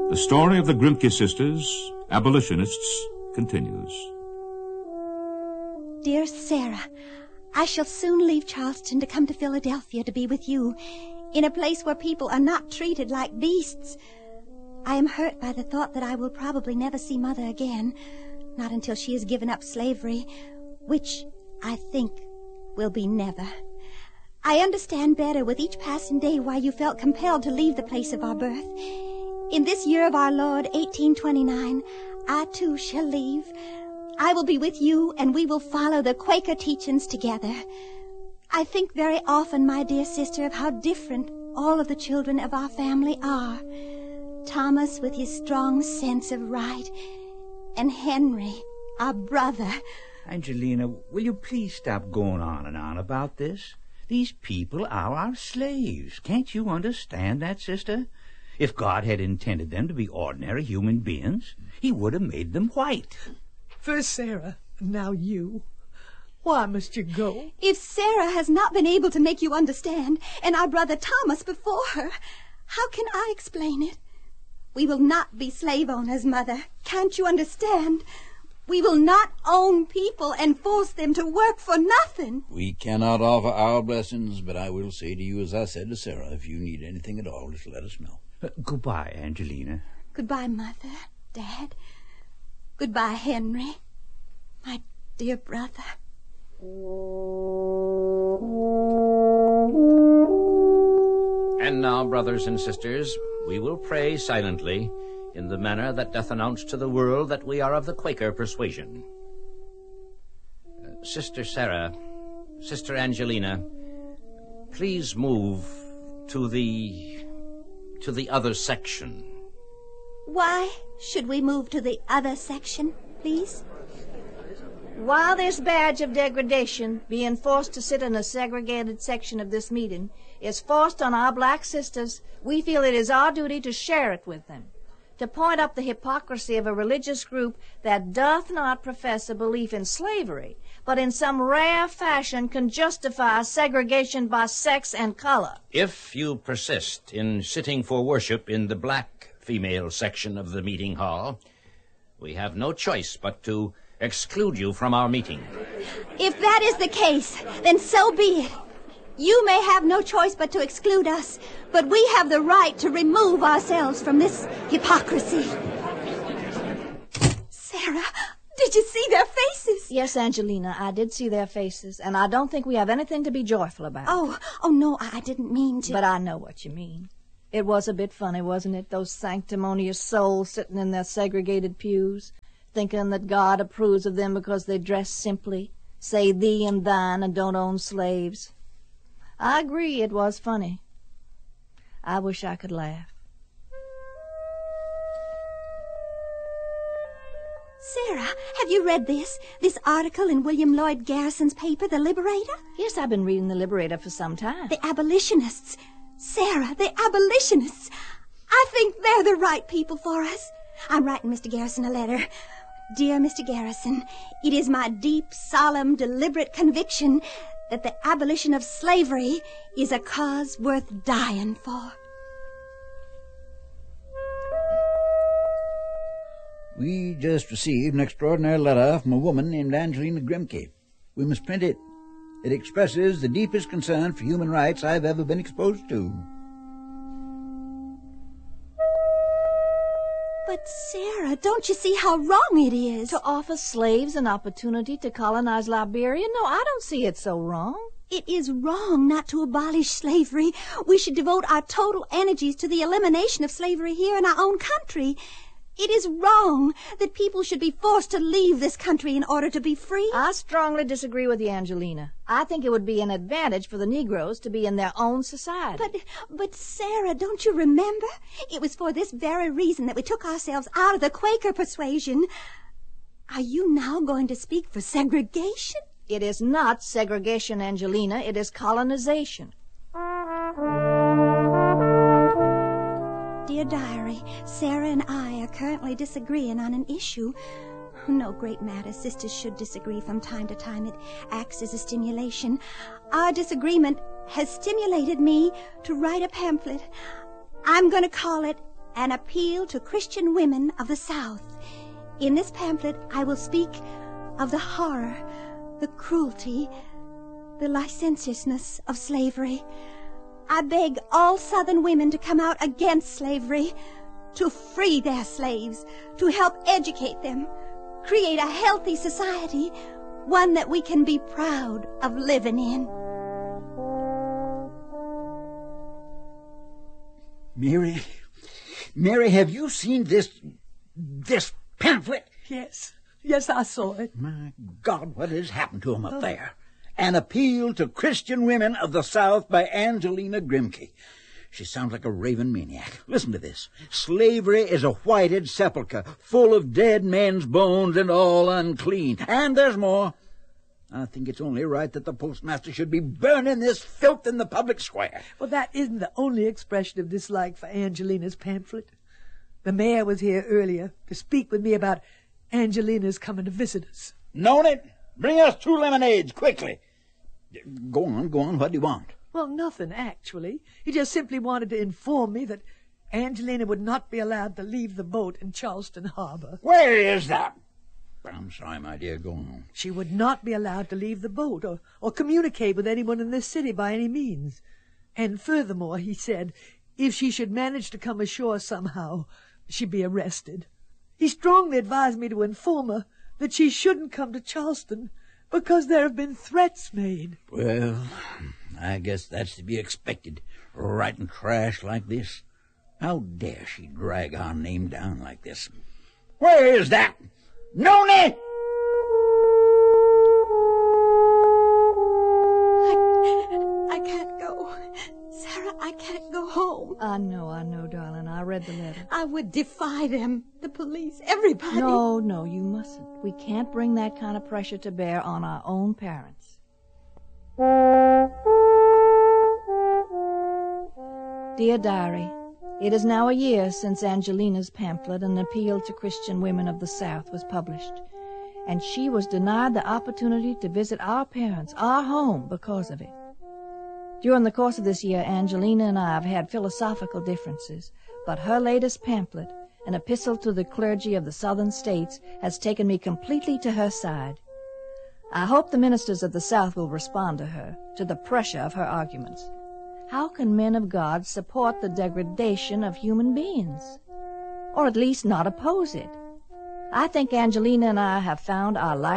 The story of the Grimke sisters, abolitionists, continues. Dear Sarah, I shall soon leave Charleston to come to Philadelphia to be with you, in a place where people are not treated like beasts. I am hurt by the thought that I will probably never see Mother again, not until she has given up slavery, which I think will be never. I understand better with each passing day why you felt compelled to leave the place of our birth. In this year of our Lord, 1829, I too shall leave. I will be with you, and we will follow the Quaker teachings together. I think very often, my dear sister, of how different all of the children of our family are. Thomas with his strong sense of right, and Henry, our brother. Angelina, will you please stop going on and on about this? These people are our slaves. Can't you understand that, sister? If God had intended them to be ordinary human beings, he would have made them white. First Sarah, now you. Why must you go? If Sarah has not been able to make you understand, and our brother Thomas before her, how can I explain it? We will not be slave owners, Mother. Can't you understand? We will not own people and force them to work for nothing. We cannot offer our blessings, but I will say to you, as I said to Sarah, if you need anything at all, just let us know. Goodbye, Angelina. Goodbye, Mother, Dad. Goodbye, Henry, my dear brother. And now, brothers and sisters, we will pray silently in the manner that doth announce to the world that we are of the Quaker persuasion. Sister Sarah, Sister Angelina, please move to the other section. Why should we move to the other section, please? While this badge of degradation, being forced to sit in a segregated section of this meeting, is forced on our black sisters, we feel it is our duty to share it with them, to point up the hypocrisy of a religious group that doth not profess a belief in slavery, but in some rare fashion can justify segregation by sex and color. If you persist in sitting for worship in the black female section of the meeting hall, we have no choice but to exclude you from our meeting. If that is the case, then so be it. You may have no choice but to exclude us, but we have the right to remove ourselves from this hypocrisy. Sarah, did you see their faces? Yes, Angelina, I did see their faces, and I don't think we have anything to be joyful about. Oh, no, I didn't mean to. But I know what you mean. It was a bit funny, wasn't it? Those sanctimonious souls sitting in their segregated pews, thinking that God approves of them because they dress simply, say thee and thine, and don't own slaves. I agree, it was funny. I wish I could laugh. Sarah, have you read this article in William Lloyd Garrison's paper, The Liberator? Yes, I've been reading The Liberator for some time. The abolitionists. Sarah, the abolitionists. I think they're the right people for us. I'm writing Mr. Garrison a letter. Dear Mr. Garrison, it is my deep, solemn, deliberate conviction that the abolition of slavery is a cause worth dying for. We just received an extraordinary letter from a woman named Angelina Grimke. We must print it. It expresses the deepest concern for human rights I've ever been exposed to. But, Sarah, don't you see how wrong it is? To offer slaves an opportunity to colonize Liberia? No, I don't see it so wrong. It is wrong not to abolish slavery. We should devote our total energies to the elimination of slavery here in our own country. It is wrong that people should be forced to leave this country in order to be free. I strongly disagree with you, Angelina. I think it would be an advantage for the Negroes to be in their own society. But Sarah, don't you remember? It was for this very reason that we took ourselves out of the Quaker persuasion. Are you now going to speak for segregation? It is not segregation, Angelina. It is colonization. Dear Diary, Sarah and I are currently disagreeing on an issue. No great matter. Sisters should disagree from time to time. It acts as a stimulation. Our disagreement has stimulated me to write a pamphlet. I'm going to call it an appeal to Christian women of the South. In this pamphlet, I will speak of the horror, the cruelty, the licentiousness of slavery. I beg all Southern women to come out against slavery, to free their slaves, to help educate them, create a healthy society, one that we can be proud of living in. Mary, have you seen this pamphlet? Yes, I saw it. My God, what has happened to him up there? An Appeal to Christian Women of the South by Angelina Grimke. She sounds like a raving maniac. Listen to this. Slavery is a whited sepulchre, full of dead men's bones and all unclean. And there's more. I think it's only right that the postmaster should be burning this filth in the public square. Well, that isn't the only expression of dislike for Angelina's pamphlet. The mayor was here earlier to speak with me about Angelina's coming to visit us. Noni, bring us 2 lemonades, quickly. Go on. What do you want? Well, nothing, actually. He just simply wanted to inform me that Angelina would not be allowed to leave the boat in Charleston Harbor. Where is that? I'm sorry, my dear. Go on. She would not be allowed to leave the boat or communicate with anyone in this city by any means. And furthermore, he said, if she should manage to come ashore somehow, she'd be arrested. He strongly advised me to inform her that she shouldn't come to Charleston because there have been threats made. Well, I guess that's to be expected, writing trash like this. How dare she drag our name down like this? Where is that? Noni! I can't go. Sarah, I can't go home. I know, darling. I read the letter. I would defy them, the police, everybody. No, you mustn't. We can't bring that kind of pressure to bear on our own parents. Dear Diary, it is now a year since Angelina's pamphlet, An Appeal to Christian Women of the South, was published, and she was denied the opportunity to visit our parents, our home, because of it. During the course of this year, Angelina and I have had philosophical differences, but her latest pamphlet, An Epistle to the Clergy of the Southern States, has taken me completely to her side. I hope the ministers of the South will respond to her, to the pressure of her arguments. How can men of God support the degradation of human beings? Or at least not oppose it? I think Angelina and I have found our life